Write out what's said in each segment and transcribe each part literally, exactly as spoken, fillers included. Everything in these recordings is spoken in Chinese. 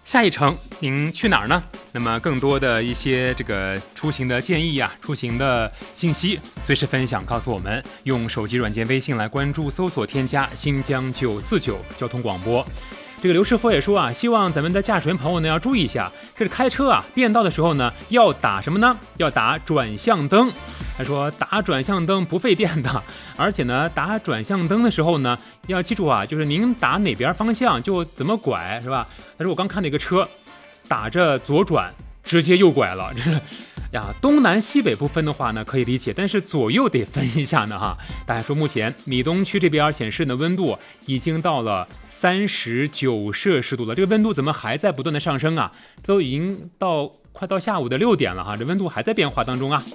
下一程您去哪儿呢？那么更多的一些这个出行的建议啊，出行的信息，随时分享告诉我们。用手机软件微信来关注、搜索、添加新疆九四九交通广播。这个刘师傅也说啊，希望咱们的驾驶员朋友呢要注意一下，这是开车啊变道的时候呢要打什么呢？要打转向灯。他说打转向灯不费电的，而且呢打转向灯的时候呢要记住啊，就是您打哪边方向就怎么拐，是吧？他说我刚看那个车打着左转直接右拐了，这是呀，东南西北不分的话呢可以理解，但是左右得分一下呢哈。大家说目前米东区这边显示的温度已经到了三十九摄氏度了，这个温度怎么还在不断的上升啊？都已经到快到下午的六点了哈，这温度还在变化当中啊。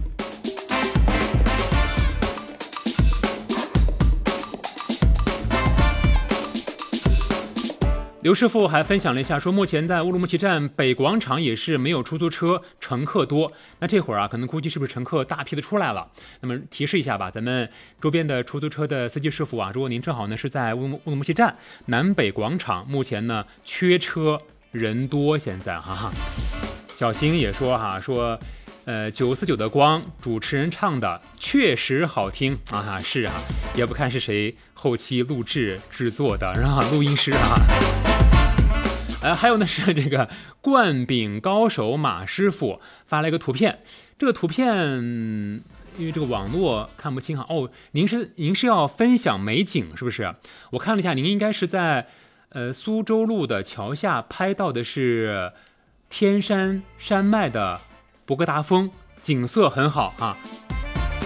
刘师傅还分享了一下，说目前在乌鲁木齐站北广场也是没有出租车，乘客多。那这会儿啊，可能估计是不是乘客大批的出来了？那么提示一下吧，咱们周边的出租车的司机师傅啊，如果您正好呢是在乌鲁乌鲁木齐站南北广场，目前呢缺车人多，现在哈哈。小新也说哈，说呃九四九的光主持人唱的确实好听啊，是啊，也不看是谁后期录制制作的，然后录音师啊。呃，还有呢是这个灌饼高手马师傅发了一个图片，这个图片因为这个网络看不清哈。哦，您是您是要分享美景是不是？我看了一下，您应该是在呃苏州路的桥下拍到的是天山山脉的博格达峰，景色很好哈。